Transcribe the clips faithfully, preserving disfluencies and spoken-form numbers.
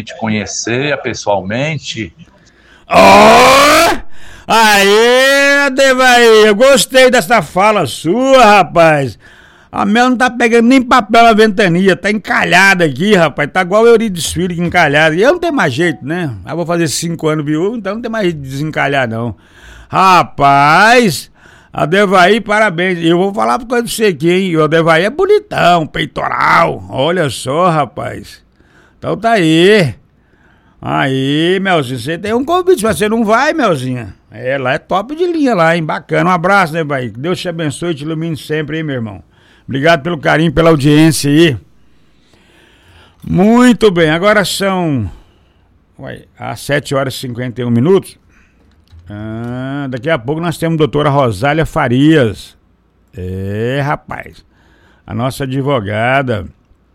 que te conhecer pessoalmente. Oh! Aê, Adevair, eu gostei dessa fala sua, rapaz. A Mel não tá pegando nem papel na ventania, tá encalhada aqui, rapaz. Tá igual o Euridice Filho, encalhada. E eu não tenho mais jeito, né? Eu vou fazer cinco anos viúvo, então não tem mais jeito de desencalhar, não. Rapaz, Adevair, parabéns. Eu vou falar uma coisa pra você aqui, hein? O Adevair é bonitão, peitoral. Olha só, rapaz. Então tá aí. Aí, Melzinho, você tem um convite, mas você não vai, Melzinha. É, lá é top de linha lá, hein? Bacana. Um abraço, né, vai? Que Deus te abençoe e te ilumine sempre, hein, meu irmão? Obrigado pelo carinho, pela audiência aí. Muito bem, agora são uai, às sete horas e cinquenta e um minutos. Ah, daqui a pouco nós temos a doutora Rosália Farias. É, rapaz, a nossa advogada.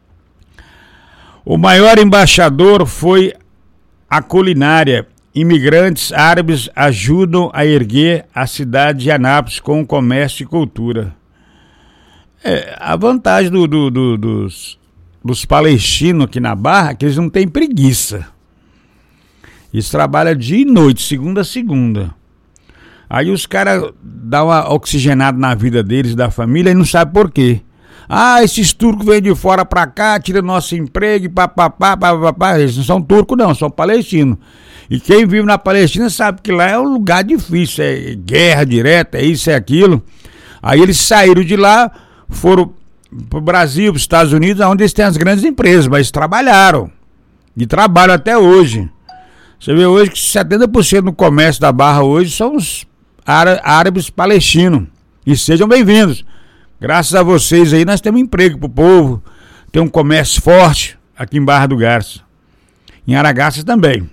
O maior embaixador foi a culinária. Imigrantes árabes ajudam a erguer a cidade de Anápolis com comércio e cultura. É, a vantagem do, do, do, dos, dos palestinos aqui na Barra é que eles não têm preguiça. Eles trabalham dia e noite, segunda a segunda. Aí os caras dão uma oxigenada na vida deles, da família, e não sabem por quê. Ah, esses turcos vêm de fora pra cá, tiram nosso emprego, papapá, papapá. Eles não são turcos não, são palestinos. E quem vive na Palestina sabe que lá é um lugar difícil, é guerra direta, é isso, é aquilo. Aí eles saíram de lá, foram pro Brasil, pros Estados Unidos, onde eles têm as grandes empresas, mas trabalharam. E trabalham até hoje. Você vê hoje que setenta por cento do comércio da Barra hoje são os árabes palestinos. E sejam bem-vindos. Graças a vocês aí nós temos emprego pro povo. Tem um comércio forte aqui em Barra do Garça. Em Aragaças também.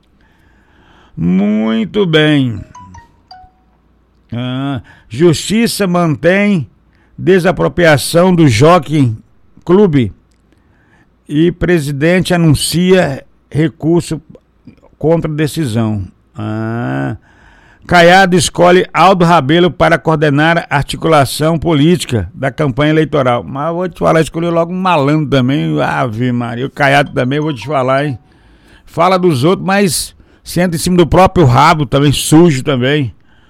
Muito bem. Ah, Justiça mantém desapropriação do Jockey Clube e presidente anuncia recurso contra decisão. Ah, Caiado escolhe Aldo Rabelo para coordenar a articulação política da campanha eleitoral. Mas eu vou te falar, escolheu logo um malandro também. Ave Maria, o Caiado também, eu vou te falar, hein? Fala dos outros, mas senta em cima do próprio rabo também, sujo também.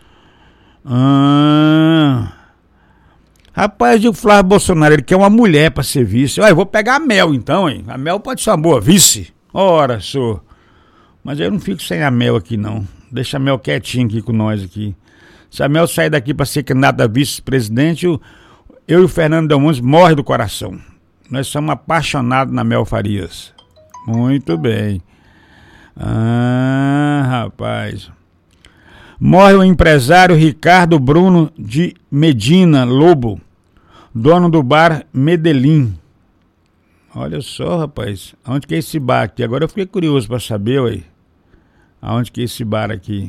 Ah, rapaz, o Flávio Bolsonaro, ele quer uma mulher para ser vice. Olha, eu vou pegar a Mel então, hein? A Mel pode ser uma boa vice. Ora, sou. Mas eu não fico sem a Mel aqui, não. Deixa a Mel quietinha aqui com nós aqui. Se a Mel sair daqui para ser candidata a vice-presidente, eu, eu e o Fernando Delmonte morre do coração. Nós somos apaixonados na Mel Farias. Muito bem. Ah, rapaz. Morre o empresário Ricardo Bruno de Medina Lobo, dono do bar Medellín. Olha só, rapaz. Onde que é esse bar aqui? Agora eu fiquei curioso para saber, ué. Aonde que é esse bar aqui?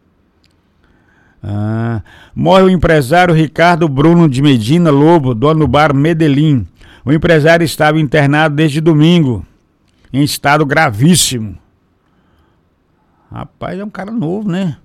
Ah, morre o empresário Ricardo Bruno de Medina Lobo, dono do bar Medellín. O empresário estava internado desde domingo, em estado gravíssimo. Rapaz, é um cara novo, né?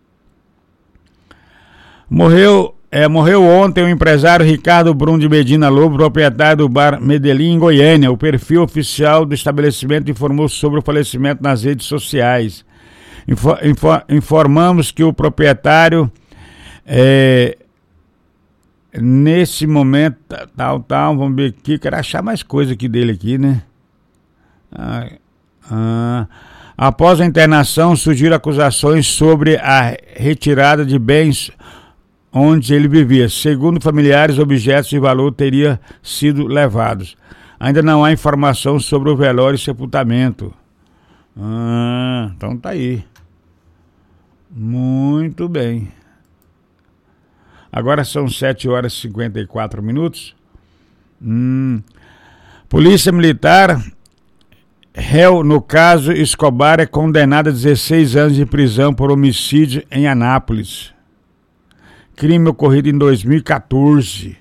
Morreu, é, morreu ontem o empresário Ricardo Bruno de Medina Lobo, proprietário do bar Medellín, em Goiânia. O perfil oficial do estabelecimento informou sobre o falecimento nas redes sociais. Info, info, informamos que o proprietário, é, nesse momento, tal, tal, vamos ver aqui, quero achar mais coisa aqui dele aqui, né? Ah, ah, após a internação, surgiram acusações sobre a retirada de bens onde ele vivia. Segundo familiares, objetos de valor teriam sido levados. Ainda não há informação sobre o velório e sepultamento. Ah, então tá aí. Muito bem. Agora são sete horas e cinquenta e quatro minutos. Hum. Polícia Militar, réu no caso Escobar, é condenado a dezesseis anos de prisão por homicídio em Anápolis. Crime ocorrido em dois mil e quatorze.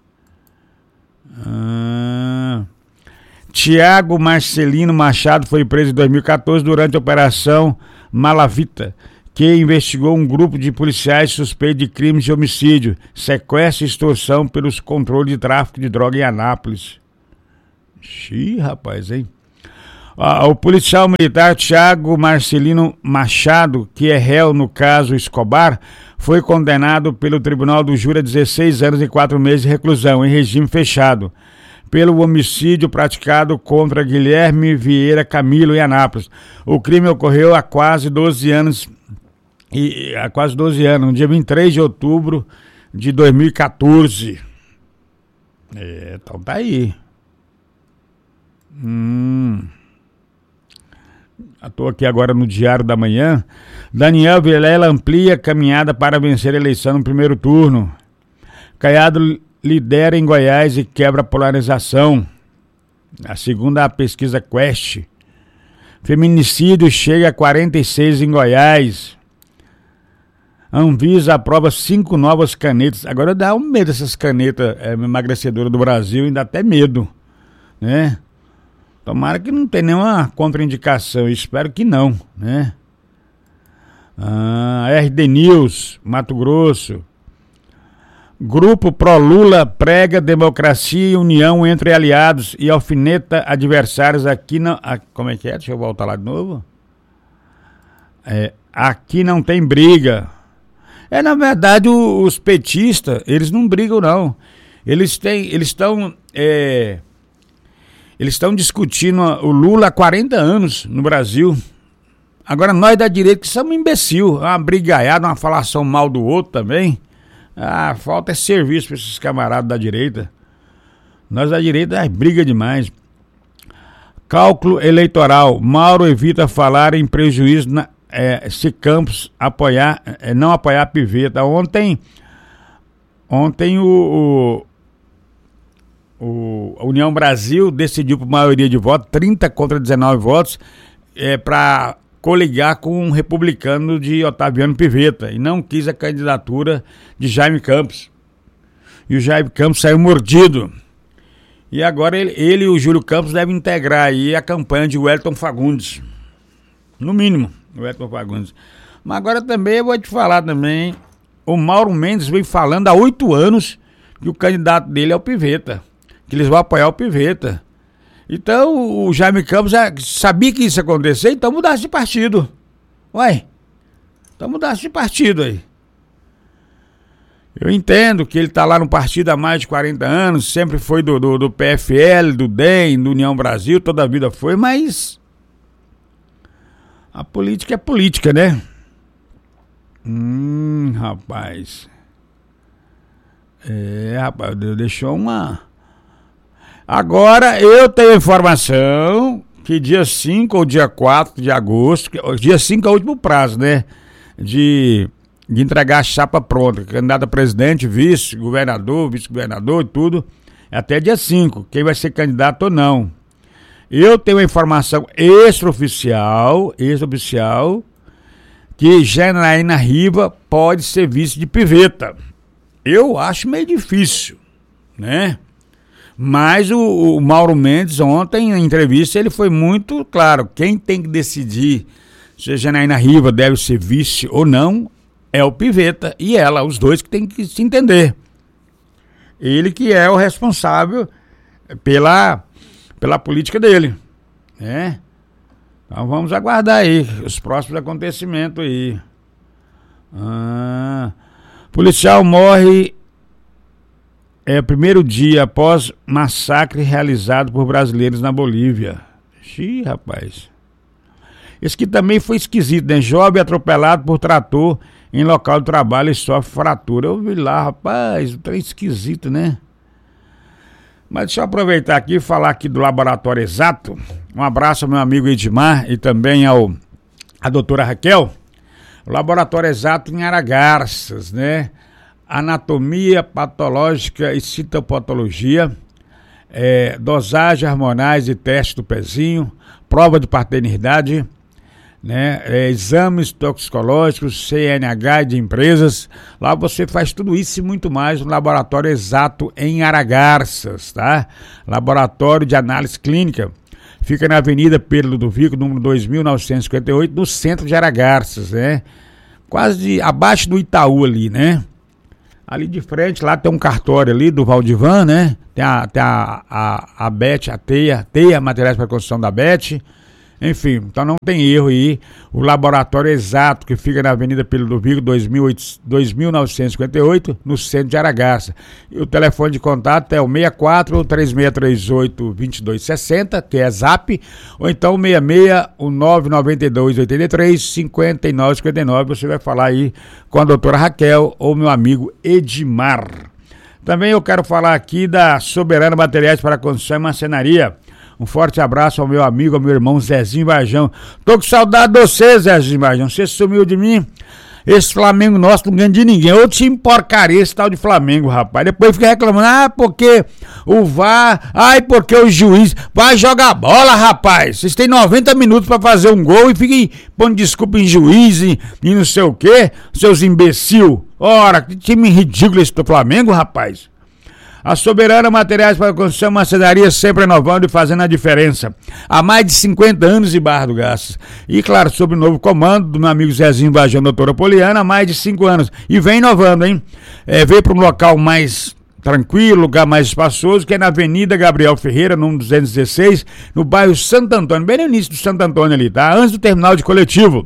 Ah. Tiago Marcelino Machado foi preso em dois mil e quatorze durante a Operação Malavita, que investigou um grupo de policiais suspeitos de crimes de homicídio, sequestro e extorsão pelos controles de tráfico de droga em Anápolis. Xiii, rapaz, hein? Ah, o policial militar Thiago Marcelino Machado, que é réu no caso Escobar, foi condenado pelo Tribunal do Júri a dezesseis anos e quatro meses de reclusão em regime fechado, pelo homicídio praticado contra Guilherme Vieira Camilo em Anápolis. O crime ocorreu há quase doze anos, e, há quase doze anos, no dia vinte e três de outubro de dois mil e quatorze. É, então tá aí. Hum. Estou aqui agora no Diário da Manhã. Daniel Vilela amplia caminhada para vencer a eleição no primeiro turno. Caiado lidera em Goiás e quebra a polarização. A segunda a pesquisa Quest. Feminicídio chega a quarenta e seis em Goiás. Anvisa aprova cinco novas canetas. Agora dá um medo essas canetas é, emagrecedoras do Brasil, ainda até medo, né? Tomara que não tenha nenhuma contraindicação, espero que não, né? Ah, R D News, Mato Grosso. Grupo Pro-Lula prega democracia e união entre aliados e alfineta adversários aqui não... Ah, como é que é? Deixa eu voltar lá de novo. É, aqui não tem briga. É, na verdade, o, os petistas, eles não brigam, não. Eles têm, eles estão... É, eles estão discutindo o Lula há quarenta anos no Brasil. Agora nós da direita que somos imbecil, uma brigaiada, uma falação mal do outro também. Ah, falta é serviço para esses camaradas da direita. Nós da direita, ah, briga demais. Cálculo eleitoral. Mauro evita falar em prejuízo na, é, se Campos apoiar, é, não apoiar a Piveta. Ontem, ontem o, o, o a União Brasil decidiu por maioria de votos, trinta contra dezenove votos, é, para coligar com um republicano de Otaviano Piveta e não quis a candidatura de Jaime Campos. E o Jaime Campos saiu mordido. E agora ele, ele e o Júlio Campos devem integrar aí a campanha de Wellington Fagundes. No mínimo, Wellington Fagundes. Mas agora também eu vou te falar também, o Mauro Mendes vem falando há oito anos que o candidato dele é o Piveta, que eles vão apoiar o Piveta. Então o Jaime Campos já sabia que isso ia acontecer, então mudasse de partido. Ué, então mudasse de partido aí. Eu entendo que ele está lá no partido há mais de quarenta anos, sempre foi do, do, do P F L, do D E M, do União Brasil, toda a vida foi, mas a política é política, né? Hum, rapaz. É, rapaz, deixou uma... Agora eu tenho informação que dia cinco ou dia quatro de agosto, dia cinco é o último prazo, né? De, de entregar a chapa pronta, candidato a presidente, vice, governador, vice-governador e tudo, até dia cinco, quem vai ser candidato ou não. Eu tenho uma informação extraoficial, extraoficial, que Janaína Riva pode ser vice de Piveta. Eu acho meio difícil, né? Mas o, o Mauro Mendes, ontem, na entrevista, ele foi muito claro. Quem tem que decidir se a Janaína Riva deve ser vice ou não é o Piveta e ela, os dois que tem que se entender. Ele que é o responsável pela, pela política dele, né? Então vamos aguardar aí os próximos acontecimentos aí. Ah, policial morre... É o primeiro dia após massacre realizado por brasileiros na Bolívia. Xiii, rapaz. Esse aqui também foi esquisito, né? Jovem atropelado por trator em local de trabalho e sofre fratura. Eu vi lá, rapaz, um trem esquisito, né? Mas deixa eu aproveitar aqui e falar aqui do Laboratório Exato. Um abraço ao meu amigo Edmar e também ao a doutora Raquel. O Laboratório Exato em Aragarças, né? Anatomia patológica e citopatologia, é, dosagem hormonais e teste do pezinho, prova de paternidade, né, é, exames toxicológicos, C N H de empresas. Lá você faz tudo isso e muito mais no Laboratório Exato em Aragarças, tá? Laboratório de Análise Clínica. Fica na Avenida Pedro Ludovico, número dois mil novecentos e cinquenta e oito, no centro de Aragarças, né? Quase de, abaixo do Itaú ali, né? Ali de frente, lá tem um cartório ali do Valdivan, né? Tem a, tem a, a, a Beth, a Teia, Teia Materiais para Construção da Beth. Enfim, então não tem erro aí. O laboratório exato que fica na Avenida Pelo do Vigo, dois mil novecentos e cinquenta e oito, no centro de Aragaça. E o telefone de contato é o seis quatro, três seis três oito, dois dois seis zero, que é Zap, ou então seis seis, nove nove dois, oito três, cinco nove cinco nove. Você vai falar aí com a doutora Raquel ou meu amigo Edmar. Também eu quero falar aqui da Soberana Materiais para Construção e Marcenaria. Um forte abraço ao meu amigo, ao meu irmão Zezinho Varjão. Tô com saudade de você, Zezinho Varjão. Você sumiu de mim. Esse Flamengo nosso não ganha de ninguém. Eu time porcaria esse tal de Flamengo, rapaz. Depois fica reclamando. Ah, porque o V A R. Ai, porque o juiz. Vai jogar bola, rapaz. Vocês têm noventa minutos pra fazer um gol e fiquem pondo desculpa em juiz e, e não sei o quê. Seus imbecil. Ora, que time ridículo esse do Flamengo, rapaz. A Soberana Materiais para Construção e Marcenaria sempre renovando e fazendo a diferença. Há mais de cinquenta anos de Barra do Garças. E claro, sob o novo comando do meu amigo Zezinho Varjão, doutora Poliana, há mais de cinco anos. E vem inovando, hein? É, veio para um local mais tranquilo, lugar mais espaçoso, que é na Avenida Gabriel Ferreira, número duzentos e dezesseis, no bairro Santo Antônio, bem no início do Santo Antônio ali, tá? Antes do terminal de coletivo.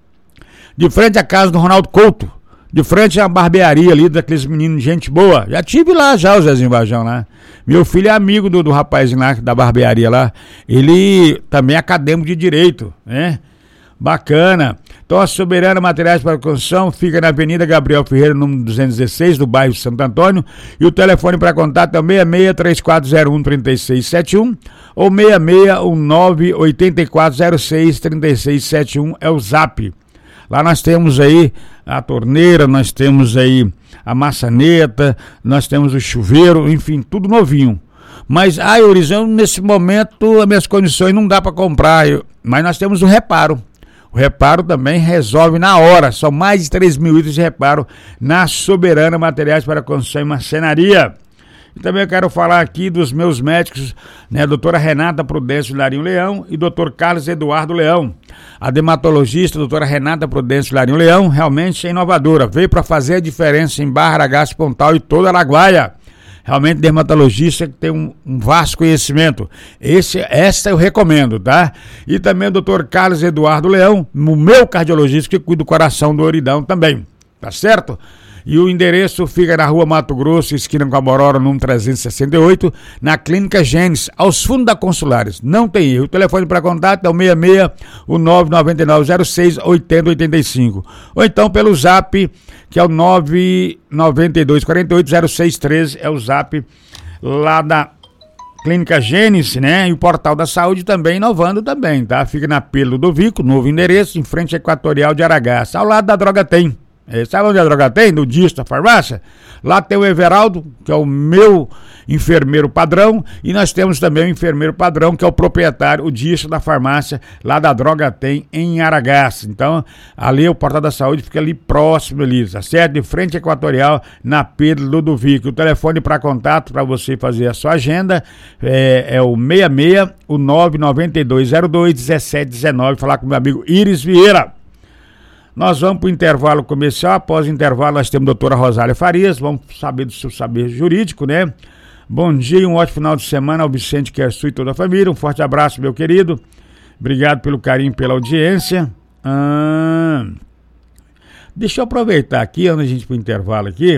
De frente à casa do Ronaldo Couto. De frente à barbearia ali, daqueles meninos, gente boa. Já tive lá já, o Zezinho Varjão lá. Meu filho é amigo do, do rapazinho lá, da barbearia lá. Ele também é acadêmico de Direito, né? Bacana. Então a Soberana Materiais para Construção fica na Avenida Gabriel Ferreira, número duzentos e dezesseis, do bairro Santo Antônio. E o telefone para contato é o seis seis, três quatro zero um, três seis sete um ou seis seis, nove oito quatro zero seis, três seis sete um, é o Zap. Lá nós temos aí a torneira, nós temos aí a maçaneta, nós temos o chuveiro, enfim, tudo novinho. Mas, ai, Horizão, nesse momento as minhas condições não dá para comprar, eu, mas nós temos o reparo. O reparo também resolve na hora, são mais de três mil itens de reparo na Soberana Materiais para Construção e Marcenaria. E também eu quero falar aqui dos meus médicos, né, a doutora Renata Prudêncio Larinho Leão e doutor Carlos Eduardo Leão. A dermatologista, a doutora Renata Prudêncio Larinho Leão, realmente é inovadora, veio para fazer a diferença em Barra, Aragaça, Pontal e toda a Araguaia. Realmente dermatologista que tem um, um vasto conhecimento. Esse, essa eu recomendo, tá? E também o doutor Carlos Eduardo Leão, o meu cardiologista que cuida do coração do Ouridão também, tá certo? E o endereço fica na rua Mato Grosso, esquina com a Borora, número trezentos e sessenta e oito, na Clínica Gênesis, aos fundos da Consulares. Não tem erro. O telefone para contato é o seis seis, o nove nove nove zero seis, oito zero oito cinco. Ou então pelo Zap, que é o nove nove dois quatro oito zero seis um três, é o Zap lá da Clínica Gênesis, né? E o Portal da Saúde também inovando também, tá? Fica na Pelo do Vico, novo endereço, em frente à Equatorial de Aragaça, ao lado da Droga Tem. É, sabe onde a Droga Tem? No Disto da farmácia. Lá tem o Everaldo, que é o meu enfermeiro padrão, e nós temos também o enfermeiro padrão, que é o proprietário, o Disto da farmácia, lá da Droga Tem, em Aragaça. Então, ali o Portal da Saúde fica ali próximo ali, tá certo? De frente à Equatorial, na Pedro Ludovico. O telefone para contato, para você fazer a sua agenda, é, é o seis seis, o nove nove dois zero dois, um sete um nove, falar com meu amigo Iris Vieira. Nós vamos para o intervalo comercial. Após o intervalo, nós temos a doutora Rosália Farias. Vamos saber do seu saber jurídico, né? Bom dia e um ótimo final de semana ao Vicente Kersu e toda a família. Um forte abraço, meu querido. Obrigado pelo carinho, pela audiência. Ah, deixa eu aproveitar aqui, antes da gente ir para o intervalo aqui.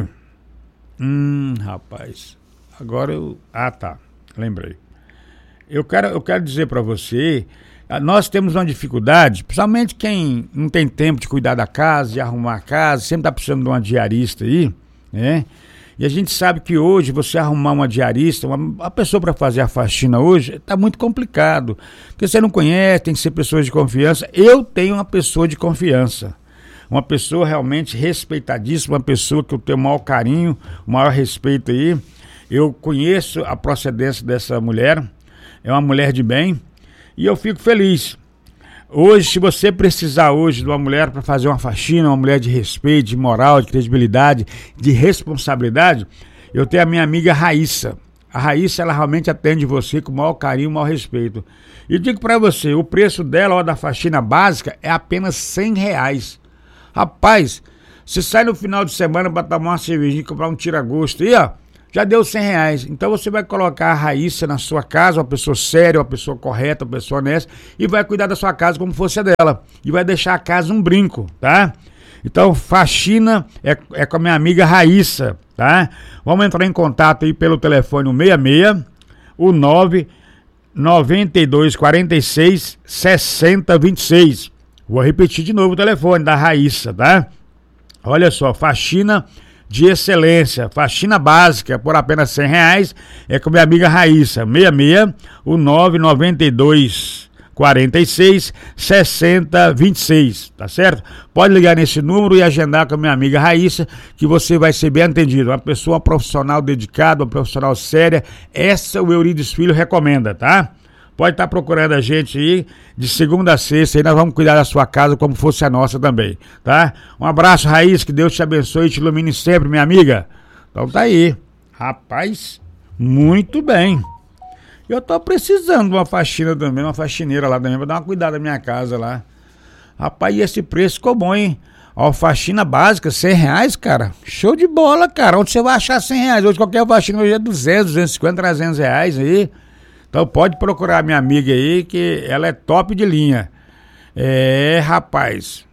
Hum, rapaz. Agora eu... Ah, tá. Lembrei. Eu quero, eu quero dizer para você... Nós temos uma dificuldade, principalmente quem não tem tempo de cuidar da casa, de arrumar a casa, sempre está precisando de uma diarista aí, né? E a gente sabe que hoje você arrumar uma diarista, uma, uma pessoa para fazer a faxina hoje, está muito complicado. Porque você não conhece, tem que ser pessoas de confiança. Eu tenho uma pessoa de confiança. Uma pessoa realmente respeitadíssima, uma pessoa que eu tenho o maior carinho, o maior respeito aí. Eu conheço a procedência dessa mulher, é uma mulher de bem. E eu fico feliz. Hoje, se você precisar hoje de uma mulher para fazer uma faxina, uma mulher de respeito, de moral, de credibilidade, de responsabilidade, eu tenho a minha amiga Raíssa. A Raíssa, ela realmente atende você com o maior carinho, o maior respeito. E digo para você, o preço dela, ó, da faxina básica, é apenas cem reais. Rapaz, você sai no final de semana para tomar uma cervejinha, comprar um tira-gosto aí, ó. já deu cem reais. Então você vai colocar a Raíssa na sua casa, uma pessoa séria, uma pessoa correta, uma pessoa honesta, e vai cuidar da sua casa como fosse a dela. E vai deixar a casa um brinco, tá? Então, faxina é, é com a minha amiga Raíssa, tá? Vamos entrar em contato aí pelo telefone seis seis, o nove nove dois quatro seis, seis zero dois seis. Vou repetir de novo o telefone da Raíssa, tá? Olha só, faxina de excelência, faxina básica por apenas cem reais, é com minha amiga Raíssa, seis seis, o nove nove dois quatro seis, seis zero dois seis, tá certo? Pode ligar nesse número e agendar com a minha amiga Raíssa, que você vai ser bem atendido, uma pessoa profissional dedicada, uma profissional séria, essa o Eurides Filho recomenda, tá? Pode estar procurando a gente aí, de segunda a sexta, e nós vamos cuidar da sua casa como fosse a nossa também, tá? Um abraço, Raíssa, que Deus te abençoe e te ilumine sempre, minha amiga. Então tá aí. Rapaz, muito bem. Eu tô precisando de uma faxina também, uma faxineira lá também, pra dar uma cuidada da minha casa lá. Rapaz, e esse preço ficou bom, hein? Ó, faxina básica, cem reais, cara. Show de bola, cara. Onde você vai achar cem reais? Hoje qualquer faxina hoje é duzentos, duzentos e cinquenta, trezentos reais aí. Então pode procurar a minha amiga aí, que ela é top de linha. É, rapaz.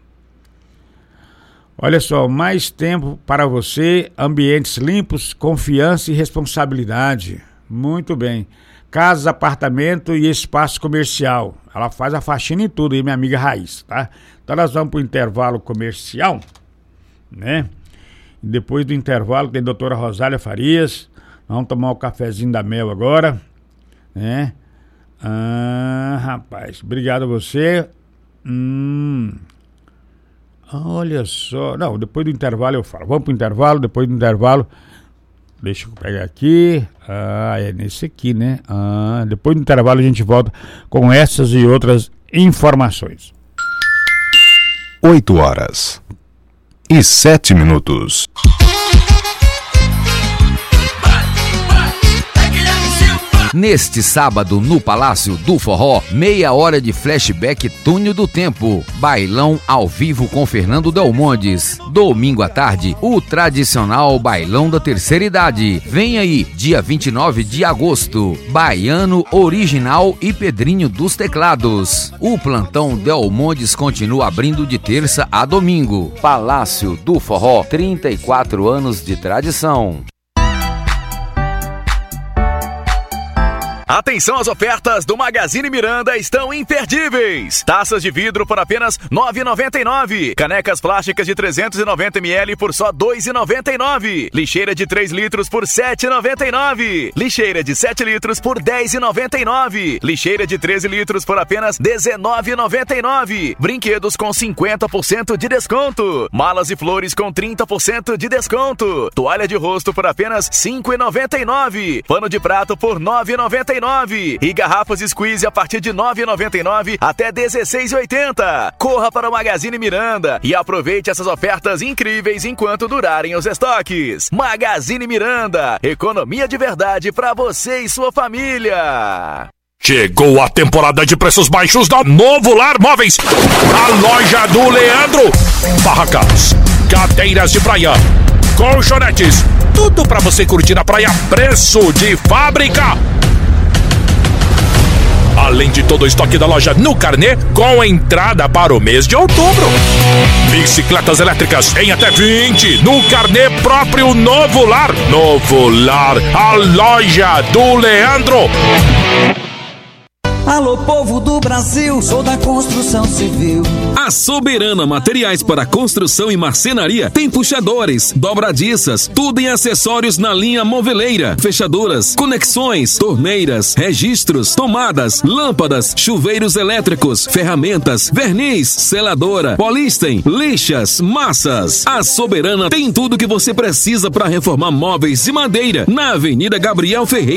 Olha só, mais tempo para você, ambientes limpos, confiança e responsabilidade. Muito bem. Casa, apartamento e espaço comercial. Ela faz a faxina em tudo aí, minha amiga Raiz, tá? Então nós vamos pro intervalo comercial, né? E depois do intervalo tem a doutora Rosália Farias. Vamos tomar o cafezinho da Mel agora, né? Ah, rapaz, obrigado a você. Hum. Olha só. Não, depois do intervalo eu falo. Vamos pro intervalo, depois do intervalo. Deixa eu pegar aqui. Ah, é nesse aqui, né? Ah, depois do intervalo a gente volta com essas e outras informações. oito horas e sete minutos. Neste sábado, no Palácio do Forró, meia hora de flashback Túnel do Tempo. Bailão ao vivo com Fernando Delmondes. Domingo à tarde, o tradicional Bailão da Terceira Idade. Vem aí, dia vinte e nove de agosto. Baiano Original e Pedrinho dos Teclados. O plantão Delmondes continua abrindo de terça a domingo. Palácio do Forró, trinta e quatro anos de tradição. Atenção, as ofertas do Magazine Miranda estão imperdíveis. Taças de vidro por apenas nove reais e noventa e nove centavos. Canecas plásticas de trezentos e noventa mililitros por só dois reais e noventa e nove centavos. Lixeira de três litros por sete reais e noventa e nove centavos. Lixeira de sete litros por dez reais e noventa e nove centavos. Lixeira de treze litros por apenas dezenove reais e noventa e nove centavos. Brinquedos com cinquenta por cento de desconto. Malas e flores com trinta por cento de desconto. Toalha de rosto por apenas cinco reais e noventa e nove centavos. Pano de prato por nove reais e noventa e nove centavos. E garrafas Squeeze a partir de nove reais e noventa e nove centavos até dezesseis reais e oitenta centavos. Corra para o Magazine Miranda e aproveite essas ofertas incríveis enquanto durarem os estoques. Magazine Miranda, economia de verdade para você e sua família. Chegou a temporada de preços baixos da Novo Lar Móveis, a loja do Leandro. Barracas, cadeiras de praia, colchonetes, tudo para você curtir a praia, preço de fábrica. Além de todo o estoque da loja no carnê, com entrada para o mês de outubro. Bicicletas elétricas em até vinte no carnê próprio Novo Lar. Novo Lar, a loja do Leandro. Alô, povo do Brasil, sou da construção civil. A Soberana Materiais para Construção e Marcenaria tem puxadores, dobradiças, tudo em acessórios na linha moveleira, fechaduras, conexões, torneiras, registros, tomadas, lâmpadas, chuveiros elétricos, ferramentas, verniz, seladora, polísten, lixas, massas. A Soberana tem tudo que você precisa para reformar móveis de madeira na Avenida Gabriel Ferreira.